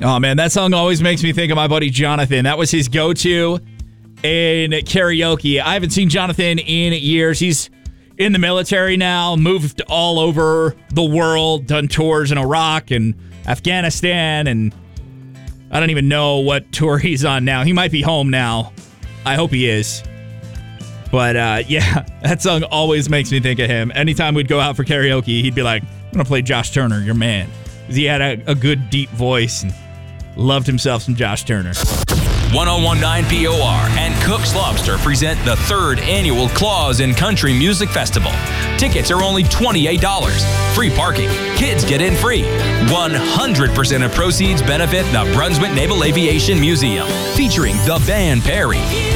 Oh, man, that song always makes me think of my buddy Jonathan. That was his go-to in karaoke. I haven't seen Jonathan in years. He's in the military now, moved all over the world, done tours in Iraq and Afghanistan, and I don't even know what tour he's on now. He might be home now. I hope he is. But, yeah, that song always makes me think of him. Anytime we'd go out for karaoke, he'd be like, I'm going to play Josh Turner, your man. Because he had a good, deep voice and loved himself some Josh Turner. 1019 POR and Cook's Lobster present the 3rd annual Claws in Country Music Festival. Tickets are only $28. Free parking. Kids get in free. 100% of proceeds benefit the Brunswick Naval Aviation Museum, featuring the band Perry.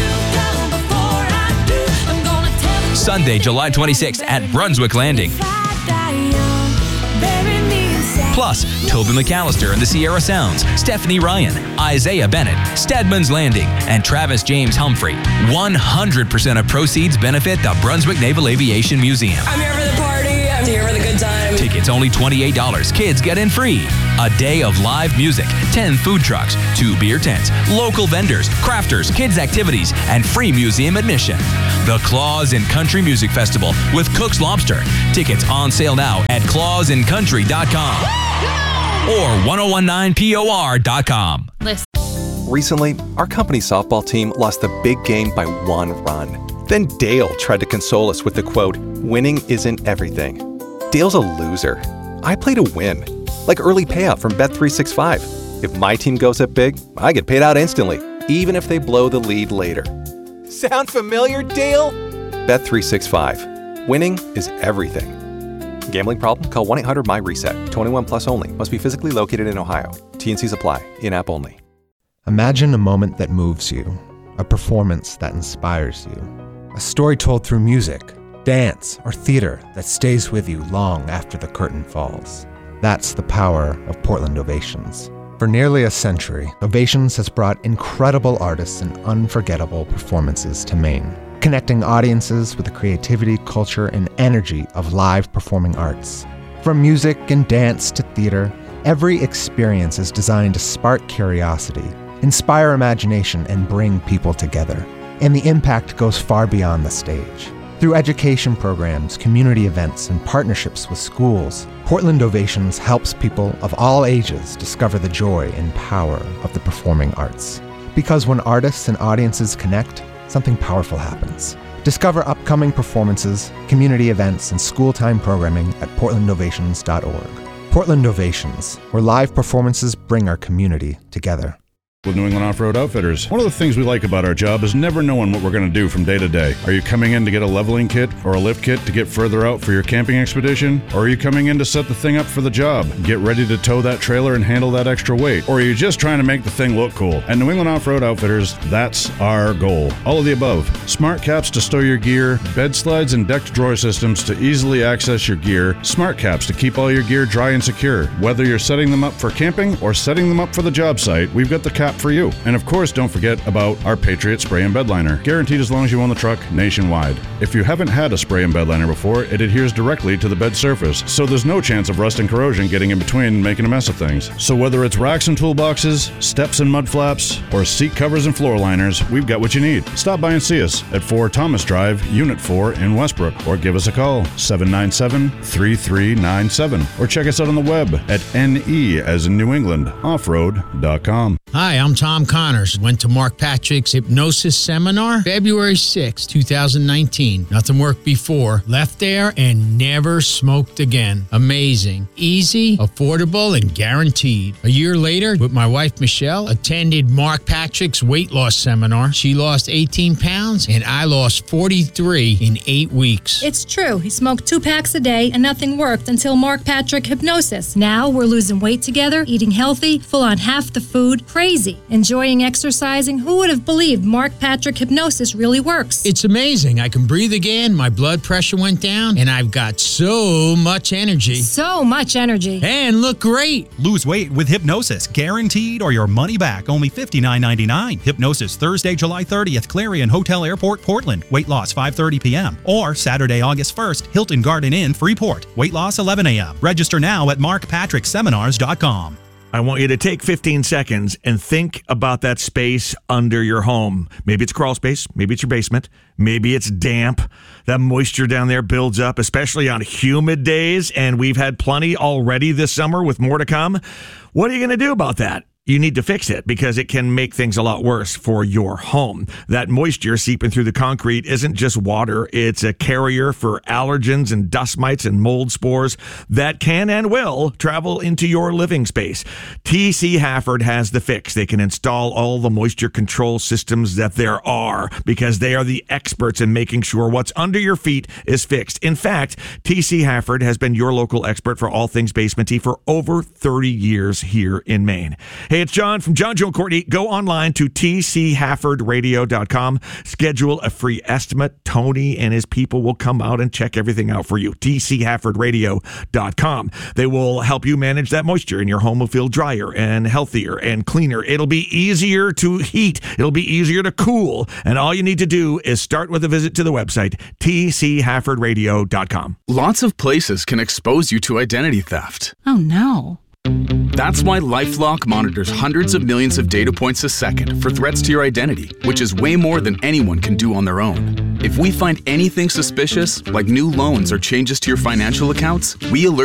Sunday, July 26th at Brunswick Landing. Plus, Toby McAllister and the Sierra Sounds, Stephanie Ryan, Isaiah Bennett, Stedman's Landing, and Travis James Humphrey. 100% of proceeds benefit the Brunswick Naval Aviation Museum. I'm here for the party. I'm here for the good time. Tickets only $28. Kids get in free. A day of live music, 10 food trucks, 2 beer tents, local vendors, crafters, kids' activities, and free museum admission. The Claws in Country Music Festival with Cook's Lobster. Tickets on sale now at clawsincountry.com or 1019POR.com. Recently, our company softball team lost the big game by 1 run. Then Dale tried to console us with the quote, "Winning isn't everything." Dale's a loser. I play to win. Like early payout from Bet365. If my team goes up big, I get paid out instantly, even if they blow the lead later. Sound familiar, Dale? Bet365. Winning is everything. Gambling problem? Call 1-800-MY-RESET. 21 plus only. Must be physically located in Ohio. T&Cs apply. In-app only. Imagine a moment that moves you, a performance that inspires you, a story told through music, dance, or theater that stays with you long after the curtain falls. That's the power of Portland Ovations. For nearly a century, Ovations has brought incredible artists and unforgettable performances to Maine, connecting audiences with the creativity, culture, and energy of live performing arts. From music and dance to theater, every experience is designed to spark curiosity, inspire imagination, and bring people together. And the impact goes far beyond the stage. Through education programs, community events, and partnerships with schools, Portland Ovations helps people of all ages discover the joy and power of the performing arts. Because when artists and audiences connect, something powerful happens. Discover upcoming performances, community events, and school time programming at portlandovations.org. Portland Ovations, where live performances bring our community together. With New England Off-Road Outfitters, one of the things we like about our job is never knowing what we're going to do from day to day. Are you coming in to get a leveling kit or a lift kit to get further out for your camping expedition? Or are you coming in to set the thing up for the job, get ready to tow that trailer and handle that extra weight? Or are you just trying to make the thing look cool? At New England Off-Road Outfitters, that's our goal. All of the above. Smart caps to stow your gear, bed slides and decked drawer systems to easily access your gear, smart caps to keep all your gear dry and secure. Whether you're setting them up for camping or setting them up for the job site, we've got the cap for you. And of course, don't forget about our Patriot Spray and Bed Liner, guaranteed as long as you own the truck nationwide. If you haven't had a spray and bed liner before, it adheres directly to the bed surface, so there's no chance of rust and corrosion getting in between and making a mess of things. So whether it's racks and toolboxes, steps and mud flaps, or seat covers and floor liners, we've got what you need. Stop by and see us at 4 Thomas Drive, Unit 4 in Westbrook, or give us a call, 797-3397, or check us out on the web at NE as in New England, offroad.com. Hi, I'm Tom Connors. Went to Mark Patrick's hypnosis seminar February 6, 2019. Nothing worked before. Left there and never smoked again. Amazing. Easy, affordable, and guaranteed. A year later, with my wife Michelle, attended Mark Patrick's weight loss seminar. She lost 18 pounds and I lost 43 in 8 weeks. It's true. He smoked 2 packs a day and nothing worked until Mark Patrick Hypnosis. Now we're losing weight together, eating healthy, full on half the food. Crazy. Enjoying exercising. Who would have believed Mark Patrick Hypnosis really works? It's amazing. I can breathe again, my blood pressure went down, and I've got so much energy. So much energy. And look great. Lose weight with Hypnosis. Guaranteed or your money back. Only $59.99. Hypnosis Thursday, July 30th, Clarion Hotel Airport, Portland. Weight loss 5:30 p.m. Or Saturday, August 1st, Hilton Garden Inn, Freeport. Weight loss 11 a.m. Register now at markpatrickseminars.com. I want you to take 15 seconds and think about that space under your home. Maybe it's crawl space. Maybe it's your basement. Maybe it's damp. That moisture down there builds up, especially on humid days. And we've had plenty already this summer with more to come. What are you going to do about that? You need to fix it because it can make things a lot worse for your home. That moisture seeping through the concrete isn't just water. It's a carrier for allergens and dust mites and mold spores that can and will travel into your living space. TC Hafford has the fix. They can install all the moisture control systems that there are because they are the experts in making sure what's under your feet is fixed. In fact, TC Hafford has been your local expert for all things basement-y for over 30 years here in Maine. Hey, it's John from John, Joe, and Courtney. Go online to tchaffordradio.com. Schedule a free estimate. Tony and his people will come out and check everything out for you. tchaffordradio.com. They will help you manage that moisture, and your home will feel drier and healthier and cleaner. It'll be easier to heat. It'll be easier to cool. And all you need to do is start with a visit to the website, tchaffordradio.com. Lots of places can expose you to identity theft. Oh, no. That's why LifeLock monitors hundreds of millions of data points a second for threats to your identity, which is way more than anyone can do on their own. If we find anything suspicious, like new loans or changes to your financial accounts, we alert